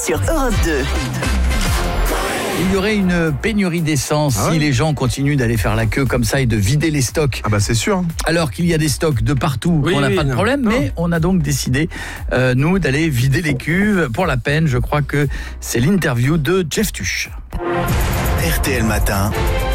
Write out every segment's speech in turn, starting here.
sur Europe 2. Il y aurait une pénurie d'essence si les gens continuent d'aller faire la queue comme ça et de vider les stocks. Ah bah c'est sûr. Alors qu'il y a des stocks de partout, on n'a pas de problème, mais on a donc décidé, nous, d'aller vider les cuves. Pour la peine, je crois que c'est l'interview de Jeff Tuch. RTL Matin.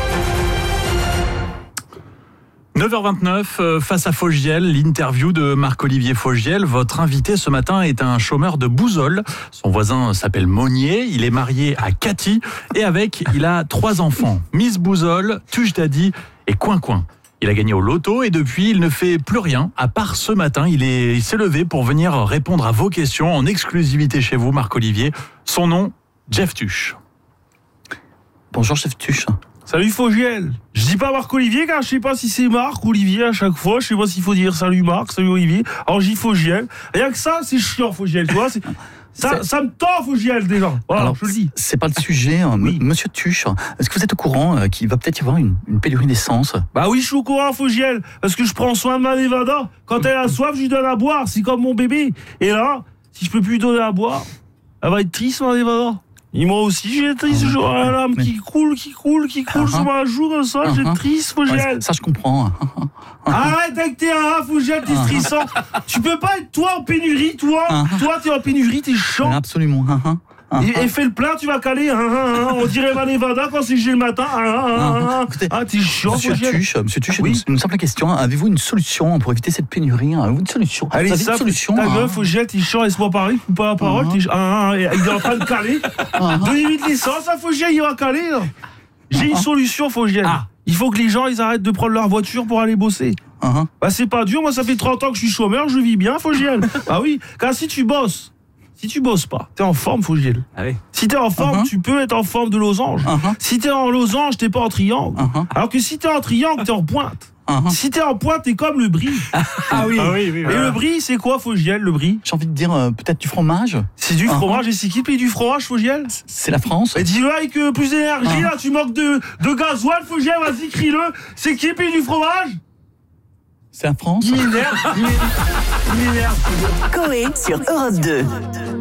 9h29, face à Fogiel, l'interview de Marc-Olivier Fogiel. Votre invité ce matin est un chômeur de Bouzols. Son voisin s'appelle Monnier, il est marié à Cathy et il a 3 enfants. Miss Bouzol, Tuche Daddy et Coin Coin. Il a gagné au loto et depuis, il ne fait plus rien, à part ce matin. Il s'est levé pour venir répondre à vos questions en exclusivité chez vous, Marc-Olivier. Son nom, Jeff Tuch. Bonjour, Jeff Tuch. Salut Fogiel. Je dis pas Marc-Olivier car je sais pas si c'est Marc ou Olivier à chaque fois. Je sais pas s'il faut dire salut Marc, salut Olivier. Alors je dis Fogiel. Rien que ça, c'est chiant Fogiel, tu vois. Ça me tend Fogiel déjà. Voilà, alors, je le dis. C'est pas le sujet. Oui. Monsieur Tuch, est-ce que vous êtes au courant qu'il va peut-être y avoir une pénurie d'essence ? Bah oui, je suis au courant Fogiel. Parce que je prends soin de ma Nevada. Quand elle a soif, je lui donne à boire. C'est comme mon bébé. Et là, si je peux plus lui donner à boire, elle va être triste ma Nevada. Et moi aussi, j'ai triste, j'ai la lame qui coule sur ma joue comme ça, j'ai triste, Fogiel. Ça, je comprends. Arrête avec tes Fogiel, t'es stressant. Tu peux pas être toi en pénurie, toi. Toi, t'es en pénurie, t'es chiant. Absolument. Et fais le plein, tu vas caler. On dirait ma Nevada quand c'est le matin. Écoutez, t'es chiant, Monsieur Tuch, une simple question. Avez-vous une solution pour éviter cette pénurie ? Avez-vous une solution ? Allez, vous avez une solution ? Ta gueule, Fogiel, t'es chiant, laisse-moi parler, coupe pas la parole. Il est en train de caler. Donnez-lui de l'essence, Fogiel, il va caler. Là. J'ai une solution, Fogiel. Il faut que les gens ils arrêtent de prendre leur voiture pour aller bosser. Bah c'est pas dur, moi ça fait 30 ans que je suis chômeur, je vis bien, Fogiel. Bah oui, car si tu bosses pas, t'es en forme, Fogiel. Si t'es en forme, tu peux être en forme de losange. Si t'es en losange, t'es pas en triangle. Alors que si t'es en triangle, t'es en pointe. Si t'es en pointe, t'es comme le brie. Oui. Et le brie, c'est quoi, Fogiel, le brie ? J'ai envie de dire peut-être du fromage. C'est du fromage, et c'est qui le pays du fromage, Fogiel ? C'est la France. Et dis-le avec plus d'énergie, là, tu manques de gasoil, Fogiel, vas-y, crie-le. C'est qui le pays du fromage ? C'est la France. Il m'énerve. Coé sur Europe 2.